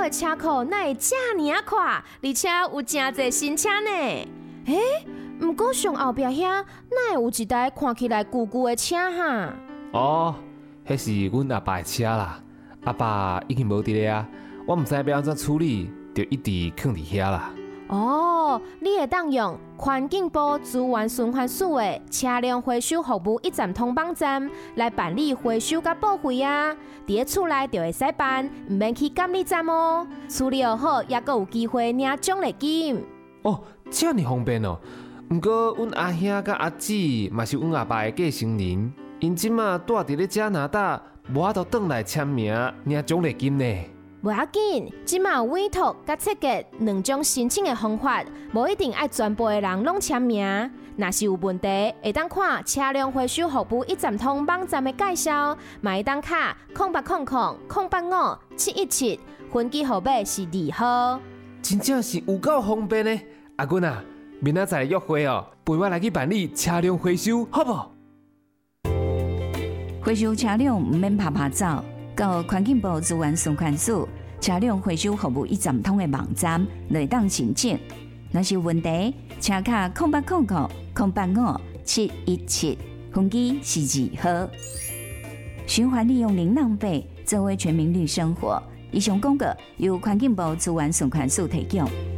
的车库哪会这么啊快，而且有真侪新车呢？不过上后壁遐哪会有一台看起来旧旧的车哈？ 哦，迄是阮阿爸的车啦，阿爸已经无伫咧啊，我毋知要安怎处理，就一直放伫遐啦。 哦，你会当用环境部资源循环署的车辆回收服务一站通网站来办理回收甲报废啊！伫咧厝内就会使办，唔免去监理站哦。处理好，也阁有机会领奖励金。 哦，这么方便哦！毋过阮阿兄甲阿姊嘛是阮阿爸的继承人，因即马住伫咧加拿大，无法度转来签名领奖励金呢。 无要紧，即马有委托甲设计两种申请的方法，无一定爱全部的人拢签名。若是有问题，会当看车辆回收服务一站通网站的介绍，嘛会当卡0800-085-717，分机号码是2号。 真正是有够方便呢！阿君啊，明仔载约会哦，陪我来去办理车辆回收，好不？ 回收车辆唔免拍拍走。到环境部资源循环署车辆回收服务一站通的网站来当申请。若是有问题，请卡0800-085-717，分机是2号。循环利用零浪费，作为全民绿生活。以上广告由环境部资源循环署提供。